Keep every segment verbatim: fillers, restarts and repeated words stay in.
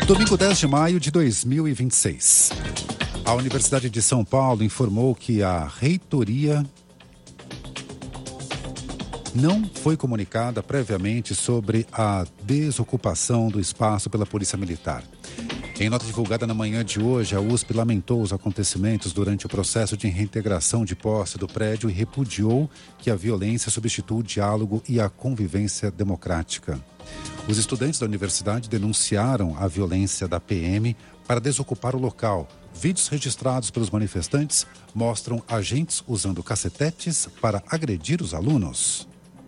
Domingo dez de maio de dois mil e vinte e seis. A Universidade de São Paulo informou que a reitoria não foi comunicada previamente sobre a desocupação do espaço pela Polícia Militar. Em nota divulgada na manhã de hoje, a U S P lamentou os acontecimentos durante o processo de reintegração de posse do prédio e repudiou que a violência substitua o diálogo e a convivência democrática. Os estudantes da universidade denunciaram a violência da P M para desocupar o local. Vídeos registrados pelos manifestantes mostram agentes usando cacetetes para agredir os alunos.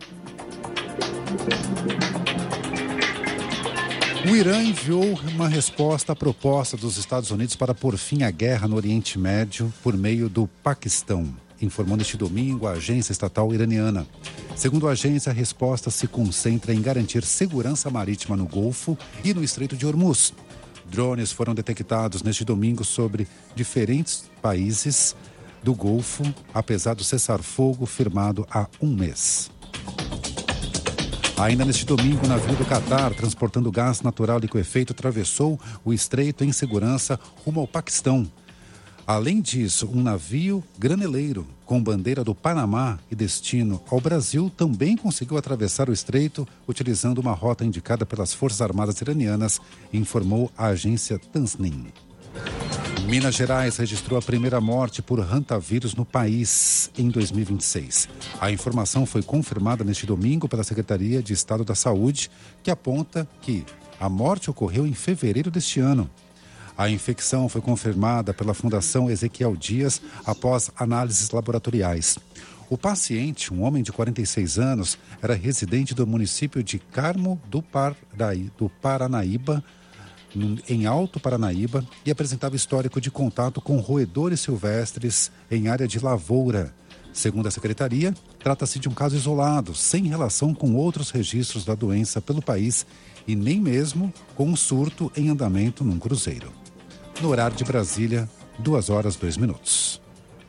O Irã enviou uma resposta à proposta dos Estados Unidos para pôr fim à guerra no Oriente Médio por meio do Paquistão, informou neste domingo a agência estatal iraniana. Segundo a agência, a resposta se concentra em garantir segurança marítima no Golfo e no Estreito de Hormuz. Drones foram detectados neste domingo sobre diferentes países do Golfo, apesar do cessar-fogo firmado há um mês. Ainda neste domingo, o navio do Catar, transportando gás natural liquefeito, atravessou o estreito em segurança rumo ao Paquistão. Além disso, um navio graneleiro com bandeira do Panamá e destino ao Brasil também conseguiu atravessar o estreito utilizando uma rota indicada pelas Forças Armadas iranianas, informou a agência Tasnim. Minas Gerais registrou a primeira morte por hantavírus no país em dois mil e vinte e seis. A informação foi confirmada neste domingo pela Secretaria de Estado da Saúde, que aponta que a morte ocorreu em fevereiro deste ano. A infecção foi confirmada pela Fundação Ezequiel Dias após análises laboratoriais. O paciente, um homem de quarenta e seis anos, era residente do município de Carmo do, Parai, do Paranaíba, em Alto Paranaíba, e apresentava histórico de contato com roedores silvestres em área de lavoura. Segundo a secretaria, trata-se de um caso isolado, sem relação com outros registros da doença pelo país e nem mesmo com um surto em andamento num cruzeiro. No horário de Brasília, duas horas, dois minutos.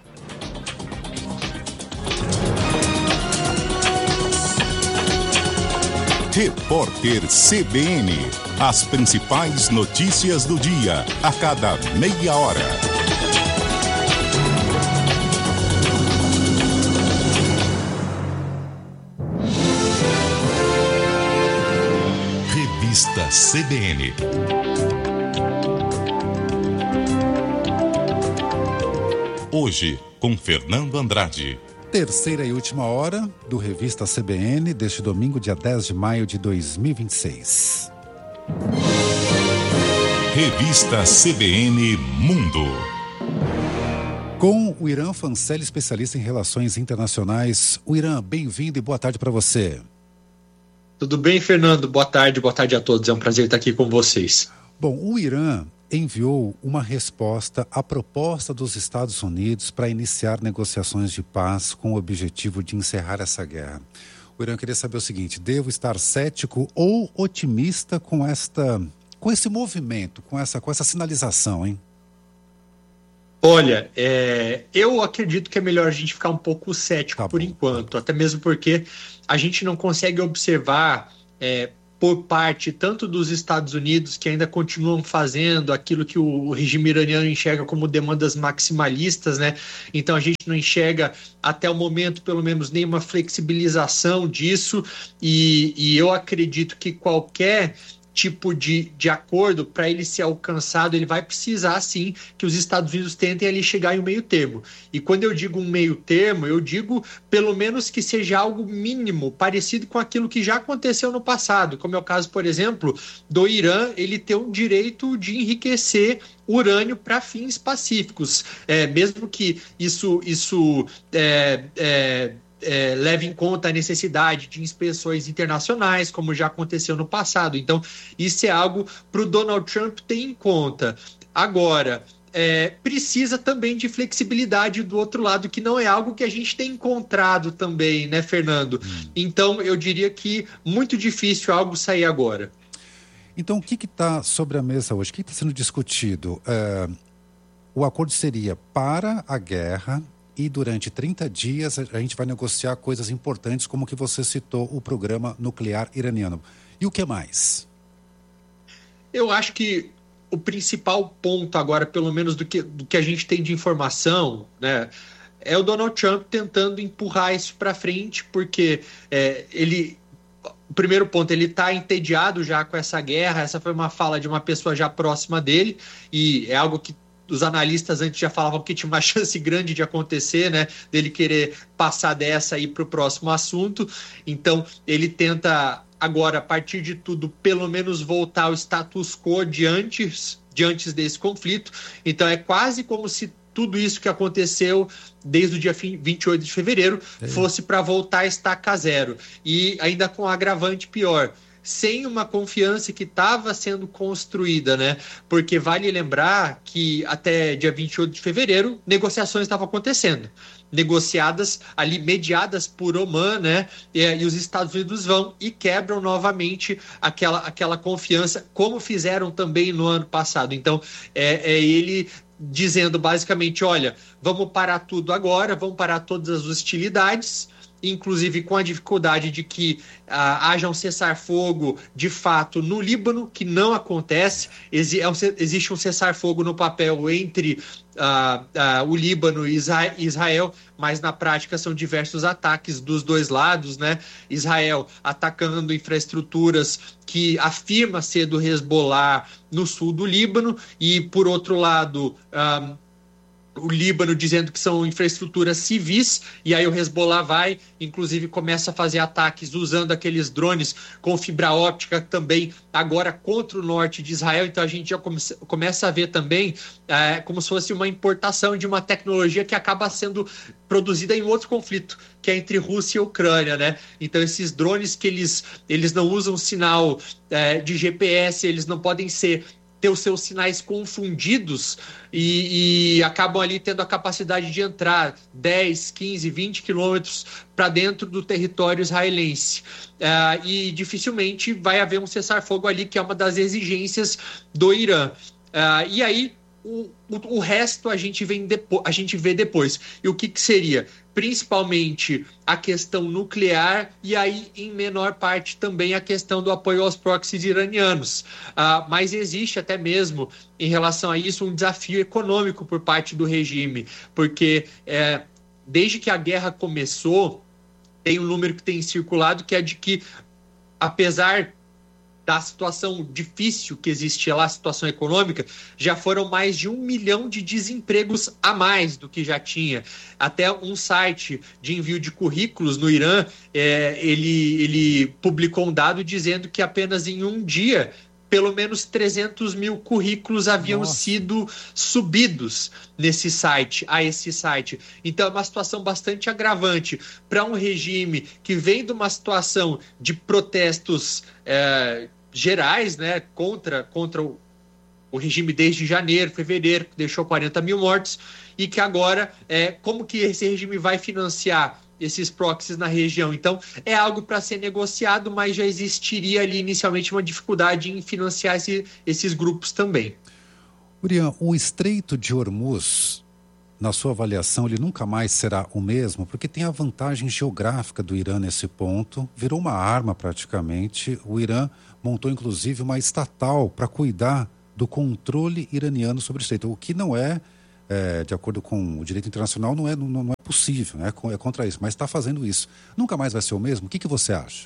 Repórter C B N. As principais notícias do dia, a cada meia hora. Revista C B N. Hoje, com Fernando Andrade. Terceira e última hora do Revista C B N deste domingo, dia dez de maio de dois mil e vinte e seis. Revista C B N Mundo. Com o Irã Fancelli, especialista em relações internacionais. O Irã, bem-vindo e boa tarde para você. Tudo bem, Fernando? Boa tarde, boa tarde a todos. É um prazer estar aqui com vocês. Bom, o Irã enviou uma resposta à proposta dos Estados Unidos para iniciar negociações de paz com o objetivo de encerrar essa guerra. O Irã queria saber o seguinte: devo estar cético ou otimista com esta, com esse movimento, com essa, com essa sinalização, hein? Olha, é, eu acredito que é melhor a gente ficar um pouco cético tá por bom, enquanto, tá até mesmo porque a gente não consegue observar é, por parte tanto dos Estados Unidos, que ainda continuam fazendo aquilo que o regime iraniano enxerga como demandas maximalistas, né? Então a gente não enxerga até o momento, pelo menos, nenhuma flexibilização disso, e, e eu acredito que qualquer tipo de, de acordo, para ele ser alcançado, ele vai precisar, sim, que os Estados Unidos tentem ali chegar em um meio termo. E quando eu digo um meio termo, eu digo pelo menos que seja algo mínimo, parecido com aquilo que já aconteceu no passado, como é o caso, por exemplo, do Irã, ele ter um direito de enriquecer urânio para fins pacíficos, é, mesmo que isso, isso é, é, É, leve em conta a necessidade de inspeções internacionais, como já aconteceu no passado. Então, isso é algo para o Donald Trump ter em conta. Agora, é, precisa também de flexibilidade do outro lado, que não é algo que a gente tem encontrado também, né, Fernando? Hum. Então, eu diria que muito difícil algo sair agora. Então, o que está sobre a mesa hoje? O que está sendo discutido? É, o acordo seria para a guerra, e durante trinta dias a gente vai negociar coisas importantes, como que você citou, o programa nuclear iraniano. E o que mais? Eu acho que o principal ponto agora, pelo menos do que, do que a gente tem de informação, né, é o Donald Trump tentando empurrar isso para frente, porque é, ele... O primeiro ponto, ele está entediado já com essa guerra. Essa foi uma fala de uma pessoa já próxima dele, e é algo que os analistas antes já falavam que tinha uma chance grande de acontecer, né? Dele querer passar dessa aí para o próximo assunto. Então, ele tenta agora, a partir de tudo, pelo menos voltar ao status quo de antes, de antes desse conflito. Então, é quase como se tudo isso que aconteceu desde o dia vinte e oito de fevereiro é. fosse para voltar a estaca zero. E ainda com um agravante pior, sem uma confiança que estava sendo construída, né? Porque vale lembrar que até dia vinte e oito de fevereiro, negociações estavam acontecendo. Negociadas ali, mediadas por Oman, né? E, e os Estados Unidos vão e quebram novamente aquela, aquela confiança, como fizeram também no ano passado. Então, é, é ele... dizendo basicamente, olha, vamos parar tudo agora, vamos parar todas as hostilidades, inclusive com a dificuldade de que ah, haja um cessar-fogo de fato no Líbano, que não acontece. Exi- é um, existe um cessar-fogo no papel entre ah, ah, o Líbano e Israel, mas na prática são diversos ataques dos dois lados, né? Israel atacando infraestruturas que afirma ser do Hezbollah no sul do Líbano, e por outro lado ah, o Líbano dizendo que são infraestruturas civis, e aí o Hezbollah vai, inclusive começa a fazer ataques usando aqueles drones com fibra óptica também, agora contra o norte de Israel. Então a gente já come- começa a ver também é, como se fosse uma importação de uma tecnologia que acaba sendo produzida em outro conflito, que é entre Rússia e Ucrânia, né? Então esses drones que eles, eles não usam sinal é, de G P S, eles não podem ser ter os seus sinais confundidos e, e acabam ali tendo a capacidade de entrar dez, quinze, vinte quilômetros para dentro do território israelense. Uh, e dificilmente vai haver um cessar-fogo ali, que é uma das exigências do Irã. Uh, e aí, o, o, o resto a gente, vem depo- a gente vê depois. E o que, que seria? Principalmente a questão nuclear, e aí em menor parte também a questão do apoio aos proxies iranianos. Ah, mas existe até mesmo em relação a isso um desafio econômico por parte do regime, porque é, desde que a guerra começou, tem um número que tem circulado que é de que, apesar da situação difícil que existe lá, a situação econômica, já foram mais de um milhão de desempregos a mais do que já tinha. Até um site de envio de currículos no Irã, é, ele, ele publicou um dado dizendo que apenas em um dia, pelo menos trezentos mil currículos haviam Nossa. sido subidos nesse site, a esse site. Então é uma situação bastante agravante para um regime que vem de uma situação de protestos é, gerais, né, contra, contra o, o regime desde janeiro, fevereiro, que deixou quarenta mil mortos, e que agora, é, como que esse regime vai financiar esses proxies na região? Então, é algo para ser negociado, mas já existiria ali inicialmente uma dificuldade em financiar esse, esses grupos também. Urian, o Estreito de Hormuz, na sua avaliação, ele nunca mais será o mesmo, porque tem a vantagem geográfica do Irã nesse ponto, virou uma arma praticamente. O Irã montou inclusive uma estatal para cuidar do controle iraniano sobre o Estreito, o que não é, é de acordo com o direito internacional, não é, não, não é possível, né? É contra isso, mas está fazendo isso. Nunca mais vai ser o mesmo? O que, que você acha?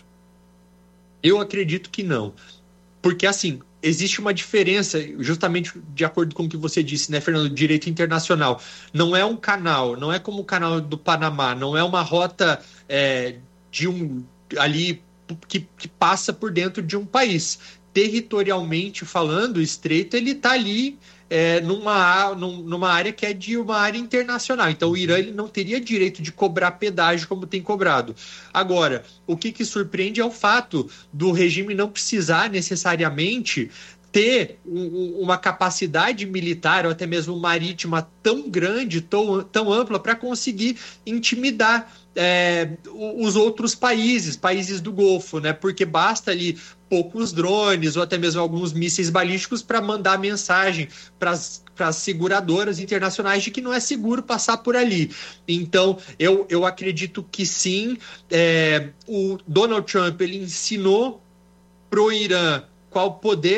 Eu acredito que não. Porque, assim, existe uma diferença, justamente de acordo com o que você disse, né, Fernando, direito internacional. Não é um canal, não é como o canal do Panamá, não é uma rota é, de um ali que, que passa por dentro de um país. Territorialmente falando, o Estreito, ele está ali é, numa, numa área que é de uma área internacional. Então, o Irã ele não teria direito de cobrar pedágio como tem cobrado. Agora, o que, que surpreende é o fato do regime não precisar necessariamente ter um, uma capacidade militar ou até mesmo marítima tão grande, tão, tão ampla, para conseguir intimidar é, os outros países, países do Golfo, né? Porque basta ali poucos drones ou até mesmo alguns mísseis balísticos para mandar mensagem para as seguradoras internacionais de que não é seguro passar por ali. Então, eu, eu acredito que sim, é, o Donald Trump ele ensinou para o Irã qual poder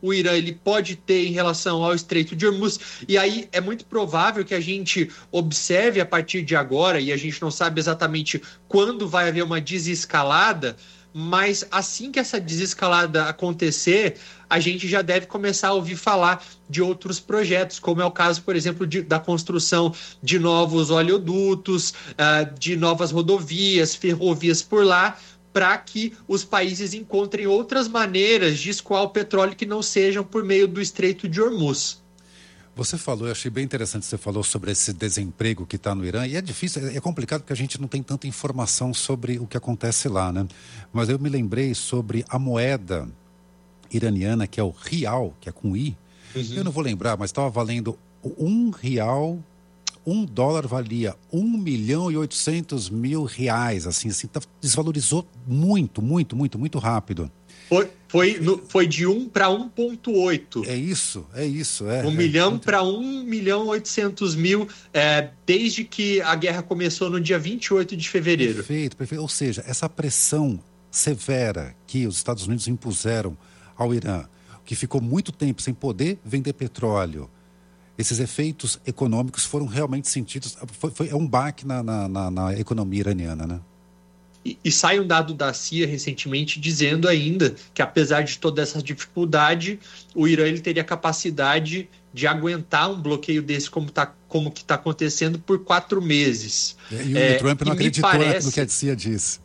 o Irã ele pode ter em relação ao Estreito de Hormuz. E aí é muito provável que a gente observe a partir de agora, e a gente não sabe exatamente quando vai haver uma desescalada, mas assim que essa desescalada acontecer, a gente já deve começar a ouvir falar de outros projetos, como é o caso, por exemplo, de, da construção de novos oleodutos, uh, de novas rodovias, ferrovias por lá, para que os países encontrem outras maneiras de escoar o petróleo que não sejam por meio do Estreito de Hormuz. Você falou, eu achei bem interessante, você falou sobre esse desemprego que está no Irã, e é difícil, é complicado porque a gente não tem tanta informação sobre o que acontece lá, né? Mas eu me lembrei sobre a moeda iraniana, que é o rial, que é com I. Uhum. Eu não vou lembrar, mas estava valendo um real, um dólar valia um milhão e oitocentos mil reais, assim, assim, desvalorizou muito, muito, muito, muito rápido. Foi, foi, no, foi de um para um vírgula oito. É isso, é isso. É, um é, milhão é, para um milhão e oitocentos mil, é, desde que a guerra começou no dia vinte e oito de fevereiro. Perfeito, perfeito. Ou seja, essa pressão severa que os Estados Unidos impuseram ao Irã, que ficou muito tempo sem poder vender petróleo, esses efeitos econômicos foram realmente sentidos. Foi, foi, é um baque na, na, na, na economia iraniana, né? E, e sai um dado da C I A recentemente dizendo ainda que, apesar de toda essa dificuldade, o Irã ele teria capacidade de aguentar um bloqueio desse como, tá, como que está acontecendo por quatro meses. E o é, Trump não acreditou parece... no que a C I A disse.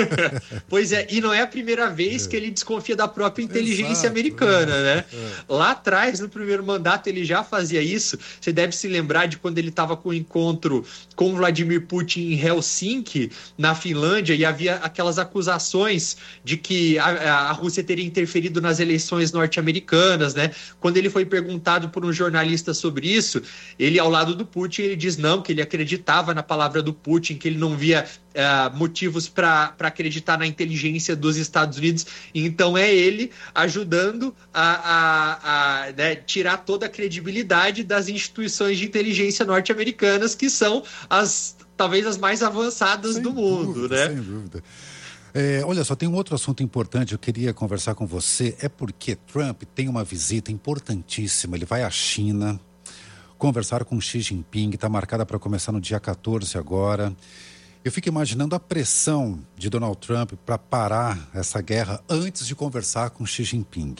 Pois é, e não é a primeira vez é. que ele desconfia da própria inteligência Exato, americana, é, né? É. Lá atrás, no primeiro mandato, ele já fazia isso. Você deve se lembrar de quando ele estava com o encontro com Vladimir Putin em Helsinki, na Finlândia, e havia aquelas acusações de que a, a Rússia teria interferido nas eleições norte-americanas, né? Quando ele foi perguntado por um jornalista sobre isso, ele, ao lado do Putin, ele diz não, que ele acreditava na palavra do Putin, que ele não via uh, motivos para para acreditar na inteligência dos Estados Unidos. Então é ele ajudando a, a, a né, tirar toda a credibilidade das instituições de inteligência norte-americanas, que são as talvez as mais avançadas sem do mundo, dúvida, né? Sem dúvida. É, olha só, tem um outro assunto importante, eu queria conversar com você, é porque Trump tem uma visita importantíssima, ele vai à China conversar com Xi Jinping, está marcada para começar no dia quatorze agora. Eu fico imaginando a pressão de Donald Trump para parar essa guerra antes de conversar com Xi Jinping.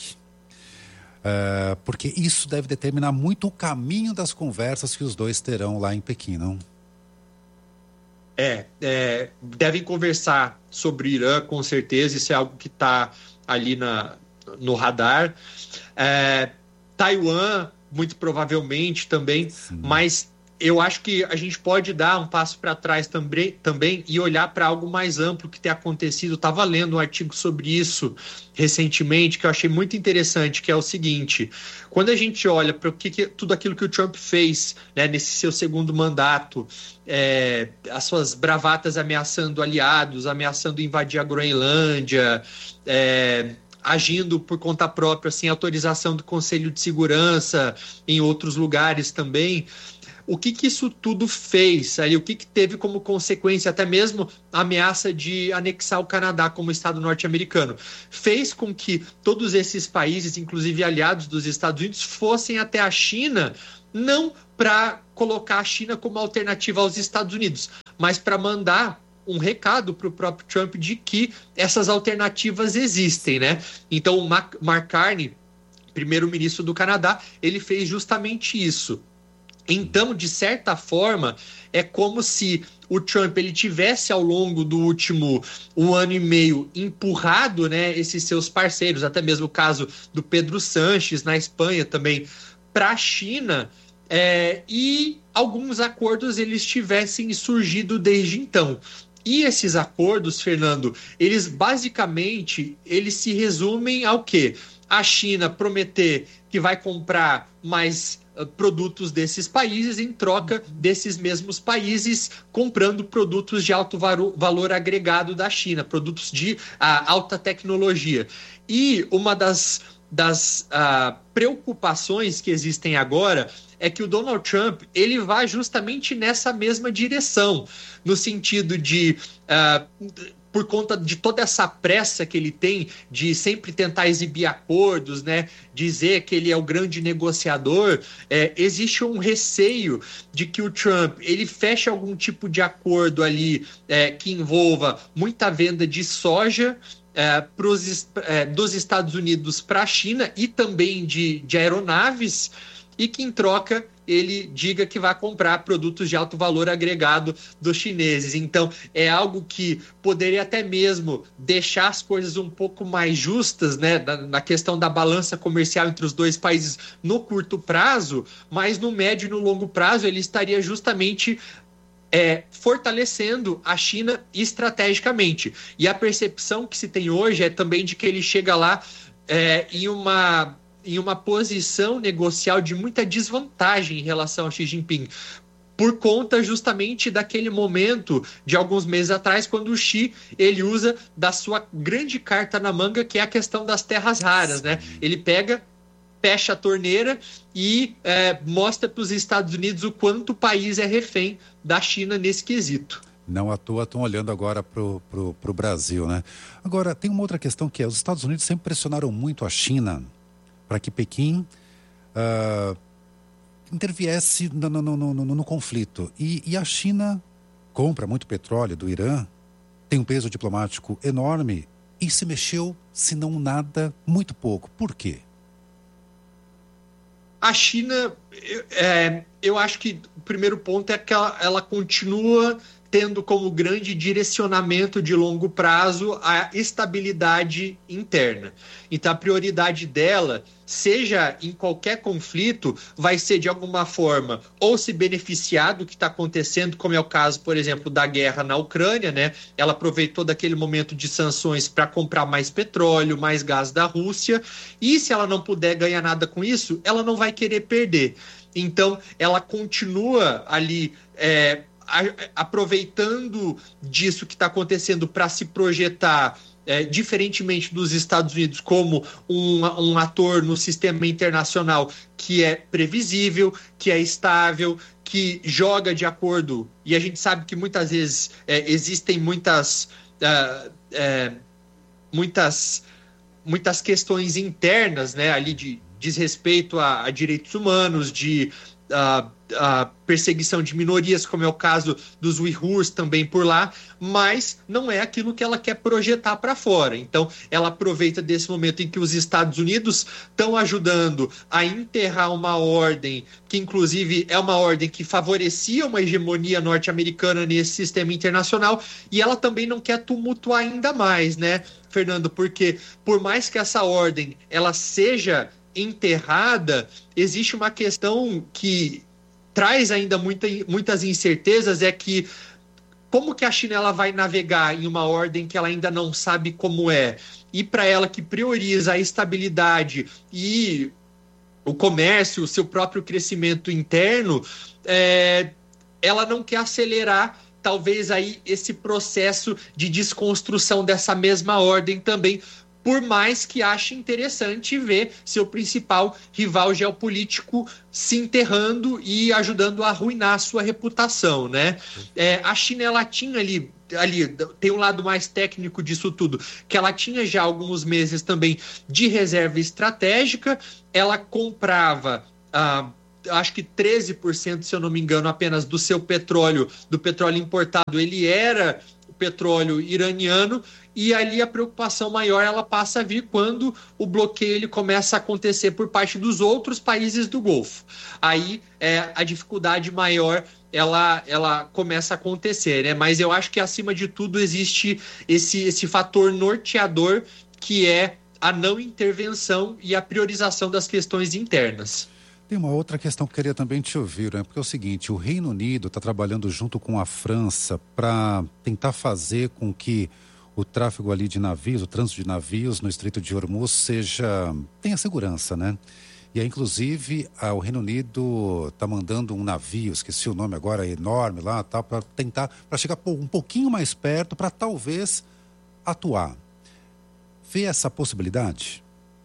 É, porque isso deve determinar muito o caminho das conversas que os dois terão lá em Pequim, não? É, é devem conversar sobre Irã, com certeza, isso é algo que está ali na, no radar. É, Taiwan, muito provavelmente também, sim, mas eu acho que a gente pode dar um passo para trás também, também e olhar para algo mais amplo que tem acontecido. Eu estava lendo um artigo sobre isso recentemente que eu achei muito interessante, que é o seguinte: quando a gente olha para que, que, tudo aquilo que o Trump fez, né, nesse seu segundo mandato, é, as suas bravatas ameaçando aliados, ameaçando invadir a Groenlândia, é, agindo por conta própria, sem autorização do Conselho de Segurança, em outros lugares também. O que, que isso tudo fez? Aí, o que, que teve como consequência, até mesmo a ameaça de anexar o Canadá como Estado norte-americano? Fez com que todos esses países, inclusive aliados dos Estados Unidos, fossem até a China, não para colocar a China como alternativa aos Estados Unidos, mas para mandar um recado para o próprio Trump de que essas alternativas existem, né? Então, o Mark Carney, primeiro-ministro do Canadá, ele fez justamente isso. Então, de certa forma, é como se o Trump ele tivesse, ao longo do último um ano e meio, empurrado, né, esses seus parceiros, até mesmo o caso do Pedro Sánchez na Espanha também, para a China, é, e alguns acordos eles tivessem surgido desde então. E esses acordos, Fernando, eles basicamente eles se resumem ao quê? A China prometer que vai comprar mais produtos desses países em troca desses mesmos países comprando produtos de alto valor agregado da China, produtos de uh, alta tecnologia. E uma das, das uh, preocupações que existem agora é que o Donald Trump ele vai justamente nessa mesma direção, no sentido de uh, por conta de toda essa pressa que ele tem de sempre tentar exibir acordos, né, dizer que ele é o grande negociador, é, existe um receio de que o Trump ele feche algum tipo de acordo ali é, que envolva muita venda de soja é, pros, é, dos Estados Unidos para a China e também de, de aeronaves, e que em troca ele diga que vai comprar produtos de alto valor agregado dos chineses. Então, é algo que poderia até mesmo deixar as coisas um pouco mais justas, né, na, na questão da balança comercial entre os dois países no curto prazo, mas no médio e no longo prazo ele estaria justamente é, fortalecendo a China estrategicamente. E a percepção que se tem hoje é também de que ele chega lá é, em uma... em uma posição negocial de muita desvantagem em relação a Xi Jinping, por conta justamente daquele momento de alguns meses atrás, quando o Xi ele usa da sua grande carta na manga, que é a questão das terras raras, né? Ele pega, fecha a torneira e é, mostra para os Estados Unidos o quanto o país é refém da China nesse quesito. Não à toa estão olhando agora para o Brasil, né? Agora, tem uma outra questão que é, os Estados Unidos sempre pressionaram muito a China para que Pequim uh, interviesse no, no, no, no, no conflito. E, e a China compra muito petróleo do Irã, tem um peso diplomático enorme e se mexeu, se não nada, muito pouco. Por quê? A China, é, eu acho que o primeiro ponto é que ela, ela continua tendo como grande direcionamento de longo prazo a estabilidade interna. Então, a prioridade dela, seja em qualquer conflito, vai ser de alguma forma ou se beneficiar do que está acontecendo, como é o caso, por exemplo, da guerra na Ucrânia, né? Ela aproveitou daquele momento de sanções para comprar mais petróleo, mais gás da Rússia, e se ela não puder ganhar nada com isso, ela não vai querer perder. Então, ela continua ali é, aproveitando disso que está acontecendo para se projetar, é, diferentemente dos Estados Unidos, como um, um ator no sistema internacional que é previsível, que é estável, que joga de acordo. E a gente sabe que muitas vezes é, existem muitas, uh, é, muitas, muitas questões internas, né, ali de desrespeito a, a direitos humanos, de uh, a perseguição de minorias, como é o caso dos uigures também por lá, mas não é aquilo que ela quer projetar para fora. Então, ela aproveita desse momento em que os Estados Unidos estão ajudando a enterrar uma ordem, que inclusive é uma ordem que favorecia uma hegemonia norte-americana nesse sistema internacional, e ela também não quer tumultuar ainda mais, né, Fernando? Porque por mais que essa ordem ela seja enterrada, existe uma questão que traz ainda muita, muitas incertezas, é que como que a China ela vai navegar em uma ordem que ela ainda não sabe como é, e para ela que prioriza a estabilidade e o comércio, o seu próprio crescimento interno, é, ela não quer acelerar talvez aí esse processo de desconstrução dessa mesma ordem também, por mais que ache interessante ver seu principal rival geopolítico se enterrando e ajudando a arruinar a sua reputação, né? É, a China, ela tinha ali, ali, tem um lado mais técnico disso tudo, que ela tinha já alguns meses também de reserva estratégica, ela comprava... Ah, acho que treze por cento, se eu não me engano, apenas do seu petróleo, do petróleo importado, ele era o petróleo iraniano, e ali a preocupação maior ela passa a vir quando o bloqueio ele começa a acontecer por parte dos outros países do Golfo. Aí é, a dificuldade maior ela, ela começa a acontecer, né? Mas eu acho que acima de tudo existe esse, esse fator norteador, que é a não intervenção e a priorização das questões internas. Tem uma outra questão que eu queria também te ouvir, né? Porque é o seguinte, o Reino Unido está trabalhando junto com a França para tentar fazer com que o tráfego ali de navios, o trânsito de navios no Estreito de Hormuz seja, tenha segurança, né? E aí, inclusive, a, o Reino Unido está mandando um navio, esqueci o nome agora, enorme lá, tá, para tentar, para chegar um pouquinho mais perto, para talvez atuar. Vê essa possibilidade?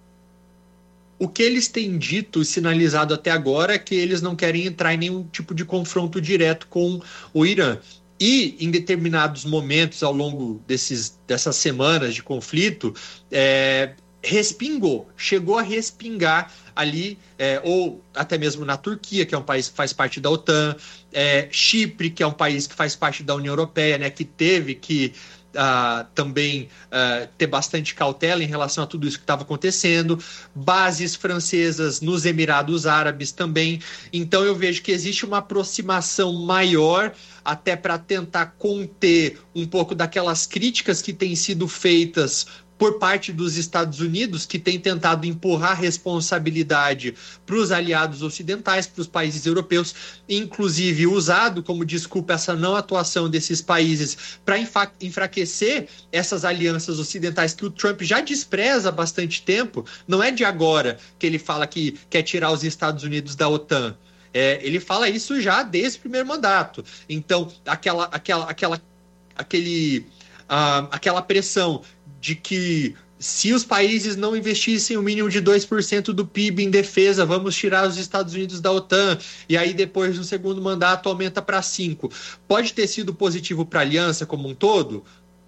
O que eles têm dito e sinalizado até agora é que eles não querem entrar em nenhum tipo de confronto direto com o Irã. E em determinados momentos ao longo desses, dessas semanas de conflito, é, respingou, chegou a respingar ali, é, ou até mesmo na Turquia, que é um país que faz parte da OTAN, é, Chipre, que é um país que faz parte da União Europeia, né, que teve que uh, também uh, ter bastante cautela em relação a tudo isso que estava acontecendo, bases francesas nos Emirados Árabes também. Então eu vejo que existe uma aproximação maior até para tentar conter um pouco daquelas críticas que têm sido feitas por parte dos Estados Unidos, que tem tentado empurrar responsabilidade para os aliados ocidentais, para os países europeus, inclusive usado como desculpa essa não atuação desses países para enfraquecer essas alianças ocidentais que o Trump já despreza há bastante tempo. Não é de agora que ele fala que quer tirar os Estados Unidos da OTAN. É, ele fala isso já desde o primeiro mandato. Então, aquela, aquela, aquela, aquele, uh, aquela pressão de que se os países não investissem o mínimo de dois por cento do P I B em defesa, vamos tirar os Estados Unidos da OTAN, e aí depois no segundo mandato aumenta para cinco. Pode ter sido positivo para a aliança como um todo,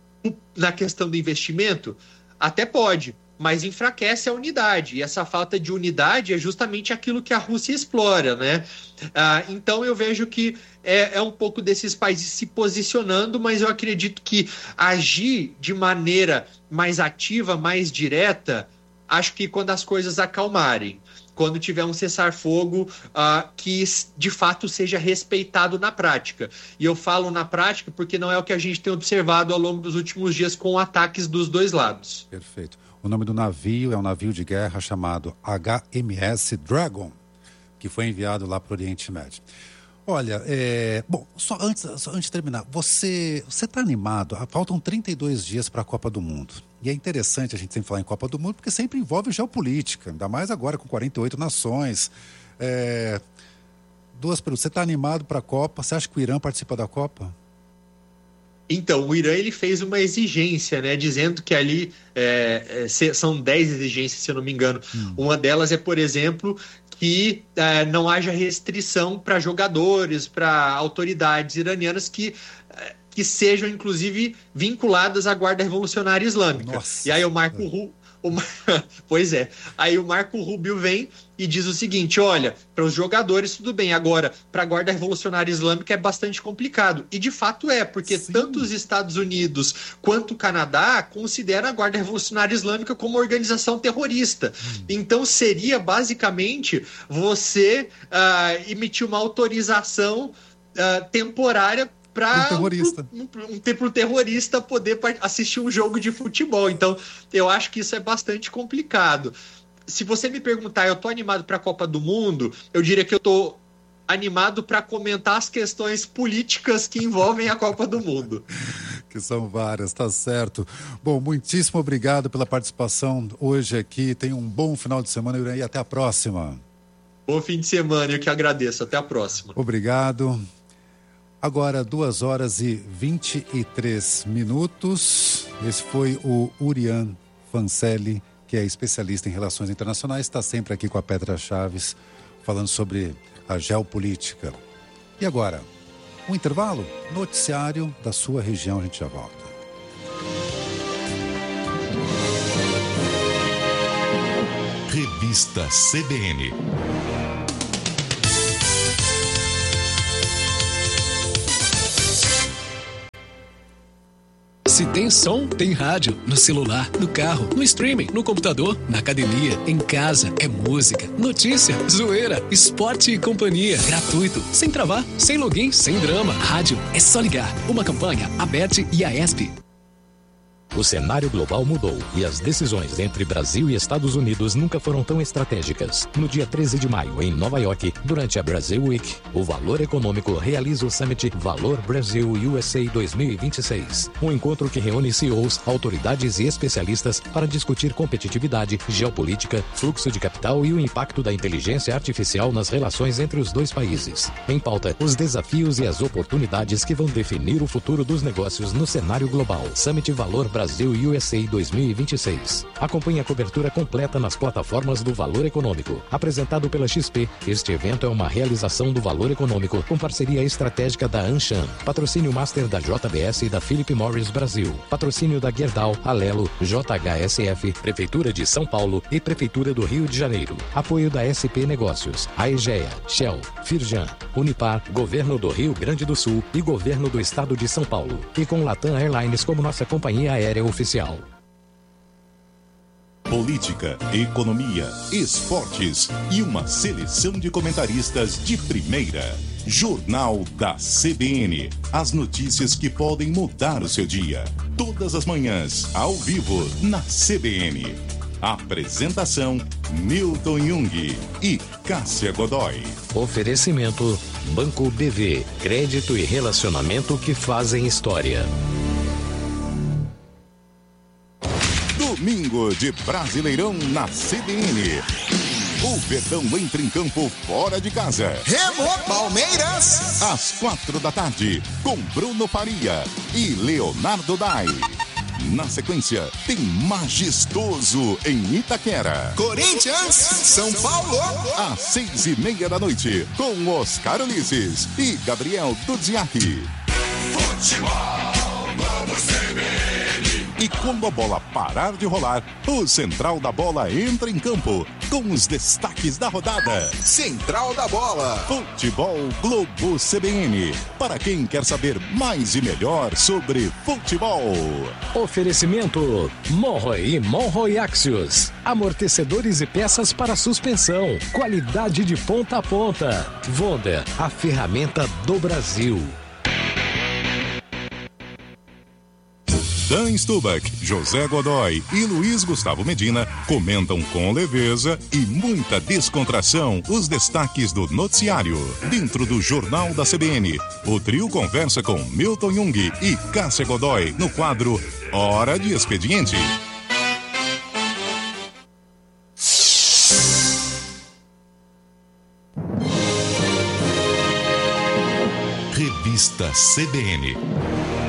na questão do investimento? Até pode, mas enfraquece a unidade, e essa falta de unidade é justamente aquilo que a Rússia explora, né? Ah, então eu vejo que é, é um pouco desses países se posicionando, mas eu acredito que agir de maneira mais ativa, mais direta, acho que quando as coisas acalmarem, quando tiver um cessar-fogo uh, que de fato seja respeitado na prática. E eu falo na prática porque não é o que a gente tem observado ao longo dos últimos dias com ataques dos dois lados. Perfeito. O nome do navio é um navio de guerra chamado H M S Dragon, que foi enviado lá para o Oriente Médio. Olha, é... bom, só antes, só antes de terminar, você está animado? Faltam trinta e dois dias para a Copa do Mundo. E é interessante a gente sempre falar em Copa do Mundo, porque sempre envolve geopolítica, ainda mais agora com quarenta e oito nações. É... Duas perguntas. Você está animado para a Copa? Você acha que o Irã participa da Copa? Então, o Irã ele fez uma exigência, né, dizendo que ali é, é, são dez exigências, se eu não me engano. Hum. Uma delas é, por exemplo, que é, não haja restrição para jogadores, para autoridades iranianas que, é, que sejam, inclusive, vinculadas à Guarda Revolucionária Islâmica. Nossa. E aí o Marco Rubio... Pois é, aí o Marco Rubio vem e diz o seguinte: olha, para os jogadores tudo bem, agora para a Guarda Revolucionária Islâmica é bastante complicado, e de fato é, porque Sim. tanto os Estados Unidos quanto o Canadá consideram a Guarda Revolucionária Islâmica como organização terrorista. Hum. Então seria basicamente você uh, emitir uma autorização uh, temporária para um terrorista. Um, um, um terrorista poder assistir um jogo de futebol. Então, eu acho que isso é bastante complicado. Se você me perguntar, eu estou animado para a Copa do Mundo, eu diria que eu estou animado para comentar as questões políticas que envolvem a Copa do Mundo. Que são várias, tá certo. Bom, muitíssimo obrigado pela participação hoje aqui. Tenha um bom final de semana e até a próxima. Bom fim de semana, eu que agradeço. Até a próxima. Obrigado. Agora, duas horas e vinte e três minutos. Esse foi o Urian Fancelli, que é especialista em relações internacionais, está sempre aqui com a Petra Chaves, falando sobre a geopolítica. E agora, um intervalo? Noticiário da sua região, a gente já volta. Revista C B N. Se tem som, tem rádio. No celular, no carro, no streaming, no computador, na academia, em casa. É música, notícia, zoeira, esporte e companhia. Gratuito, sem travar, sem login, sem drama. Rádio é só ligar. Uma campanha, a B E T e a E S P. O cenário global mudou e as decisões entre Brasil e Estados Unidos nunca foram tão estratégicas. No dia treze de maio, em Nova York, durante a Brasil Week, o Valor Econômico realiza o Summit Valor Brasil U S A dois mil e vinte e seis. Um encontro que reúne C E Os, autoridades e especialistas para discutir competitividade, geopolítica, fluxo de capital e o impacto da inteligência artificial nas relações entre os dois países. Em pauta, os desafios e as oportunidades que vão definir o futuro dos negócios no cenário global. Summit Valor Brasil Brasil U S A dois mil e vinte e seis. Acompanhe a cobertura completa nas plataformas do Valor Econômico. Apresentado pela X P, este evento é uma realização do Valor Econômico com parceria estratégica da Anshan, patrocínio master da J B S e da Philip Morris Brasil, patrocínio da Gerdau, Alelo, J H S F, Prefeitura de São Paulo e Prefeitura do Rio de Janeiro. Apoio da S P Negócios, Aegea, Shell, Firjan, Unipar, Governo do Rio Grande do Sul e Governo do Estado de São Paulo. E com Latam Airlines como nossa companhia aérea oficial. Política, economia, esportes e uma seleção de comentaristas de primeira. Jornal da C B N. As notícias que podem mudar o seu dia. Todas as manhãs, ao vivo, na C B N. Apresentação: Milton Jung e Cássia Godoy. Oferecimento: Banco B V. Crédito e relacionamento que fazem história. Domingo de Brasileirão na C B N. O Verdão entra em campo fora de casa. Remo Palmeiras! Às quatro da tarde, com Bruno Faria e Leonardo Dai. Na sequência, tem Majestoso em Itaquera. Corinthians, São Paulo. Às seis e meia da noite, com Oscar Ulisses e Gabriel Dudziak. Futebol, vamos C B N. E quando a bola parar de rolar, o Central da Bola entra em campo com os destaques da rodada. Central da Bola. Futebol Globo C B N. Para quem quer saber mais e melhor sobre futebol. Oferecimento: Monroe e Monroe Axios. Amortecedores e peças para suspensão. Qualidade de ponta a ponta. Wonder, a ferramenta do Brasil. Dan Stubach, José Godoy e Luiz Gustavo Medina comentam com leveza e muita descontração os destaques do noticiário. Dentro do Jornal da C B N, o trio conversa com Milton Jung e Cássia Godoy no quadro Hora de Expediente. Revista C B N.